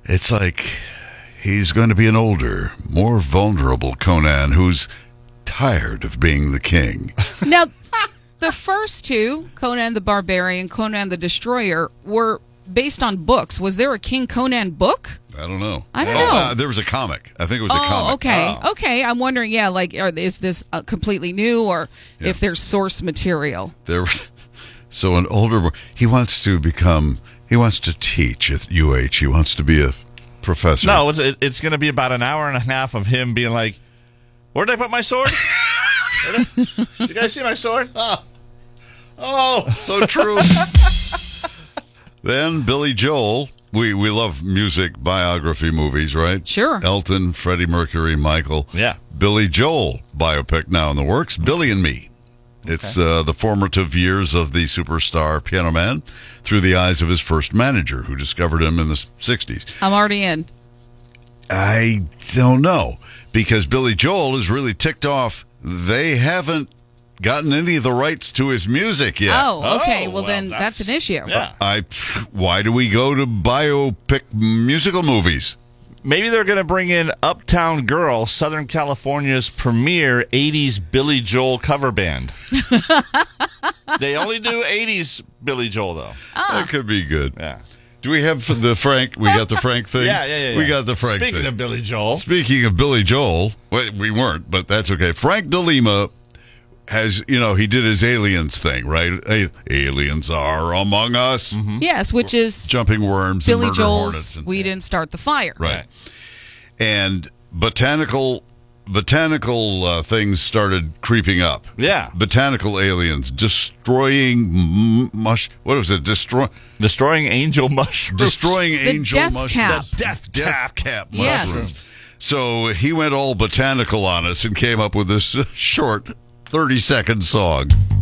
It's like he's going to be an older, more vulnerable Conan who's tired of being the king. Now, the first two, Conan the Barbarian, Conan the Destroyer, were based on books. Was there a King Conan book? I don't know. I don't know. There was a comic. I think it was a comic. Okay. Okay. I'm wondering, is this completely new or if there's source material? So an older, he wants to teach at UH. He wants to be a professor. No, it's going to be about an hour and a half of him being like, where did I put my sword? You guys see my sword? Oh, so true. Then Billy Joel. We love music biography movies, right? Sure. Elton, Freddie Mercury, Michael. Yeah. Billy Joel biopic now in the works. Billy and Me. It's the formative years of the superstar piano man through the eyes of his first manager, who discovered him in the 60s. I'm already in. I don't know, because Billy Joel is really ticked off. They haven't gotten any of the rights to his music yet. Oh, okay. Well, then that's an issue. Yeah. Why do we go to biopic musical movies? Maybe they're going to bring in Uptown Girl, Southern California's premier 80s Billy Joel cover band. They only do 80s Billy Joel, though. That could be good. Yeah. Do we have the Frank? We got the Frank thing? Yeah. We got the Frank Speaking thing. of Billy Joel. Speaking of Billy Joel, well, we weren't, but that's okay. Frank DeLima has, he did his aliens thing, right? Aliens are among us. Mm-hmm. Yes, which is jumping worms Billy and murder Joel's hornets. And, We Didn't Start the Fire. Right. And botanical things started creeping up. Yeah. Botanical aliens destroying what was it? Destroying angel mushrooms. Destroying The angel death mushrooms. cap. The death cap. Yes. mushrooms. So he went all botanical on us and came up with this short 30-second song.